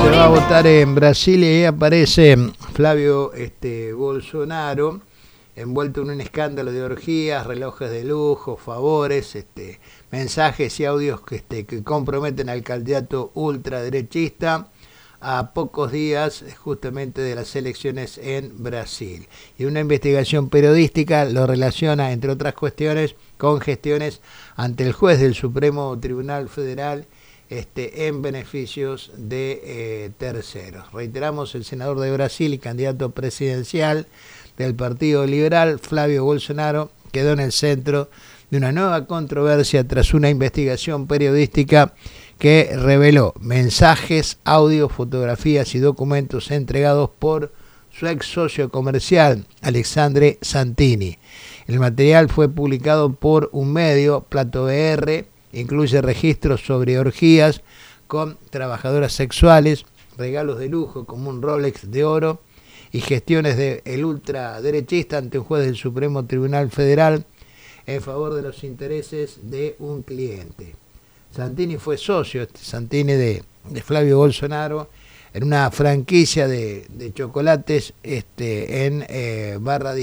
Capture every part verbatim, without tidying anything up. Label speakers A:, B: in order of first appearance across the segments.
A: Se va a votar en Brasil y ahí aparece Flavio este, Bolsonaro envuelto en un escándalo de orgías, relojes de lujo, favores, este, mensajes y audios que, este, que comprometen al candidato ultraderechista a pocos días justamente de las elecciones en Brasil. Y una investigación periodística lo relaciona, entre otras cuestiones, con gestiones ante el juez del Supremo Tribunal Federal este, en beneficios de eh, terceros. Reiteramos, el senador de Brasil y candidato presidencial del Partido Liberal, Flavio Bolsonaro, quedó en el centro de una nueva controversia tras una investigación periodística que reveló mensajes, audios, fotografías y documentos entregados por su ex socio comercial, Alexandre Santini. El material fue publicado por un medio, Plato B R, incluye registros sobre orgías con trabajadoras sexuales, regalos de lujo como un Rolex de oro y gestiones del ultraderechista ante un juez del Supremo Tribunal Federal en favor de los intereses de un cliente. Santini fue socio, este Santini de, de Flavio Bolsonaro, en una franquicia de, de chocolates este, en eh, Barra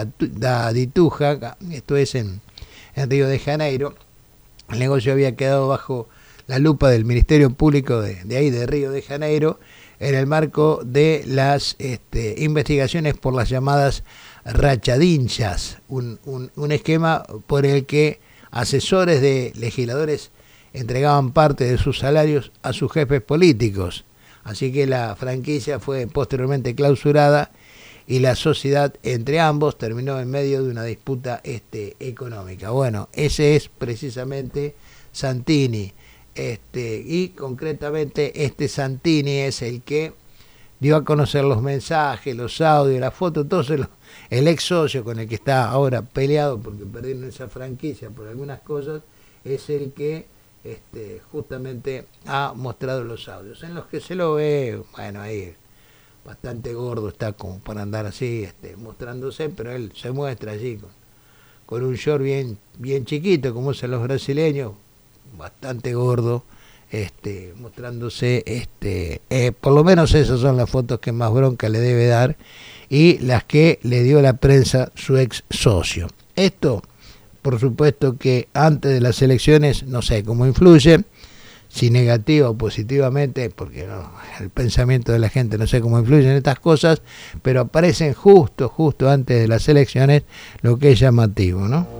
A: da Dituja, esto es en, en Río de Janeiro. El negocio había quedado bajo la lupa del Ministerio Público de, de ahí, de Río de Janeiro, en el marco de las este, investigaciones por las llamadas rachadinchas, un, un, un esquema por el que asesores de legisladores entregaban parte de sus salarios a sus jefes políticos. Así que la franquicia fue posteriormente clausurada y la sociedad entre ambos terminó en medio de una disputa este, económica. Bueno, ese es precisamente Santini. Este, y concretamente este Santini es el que dio a conocer los mensajes, los audios, las fotos, todo eso, el ex socio con el que está ahora peleado porque perdieron esa franquicia por algunas cosas, es el que este, justamente ha mostrado los audios, en los que se lo ve, bueno, ahí bastante gordo está como para andar así este, mostrándose, pero él se muestra allí con, con un short bien, bien chiquito, como usan los brasileños, bastante gordo, este, mostrándose, este, eh, por lo menos esas son las fotos que más bronca le debe dar y las que le dio la prensa su ex socio. Esto, por supuesto que antes de las elecciones, no sé cómo influye, si negativa o positivamente, porque no, el pensamiento de la gente no sé cómo influyen estas cosas, pero aparecen justo, justo antes de las elecciones, lo que es llamativo, ¿no?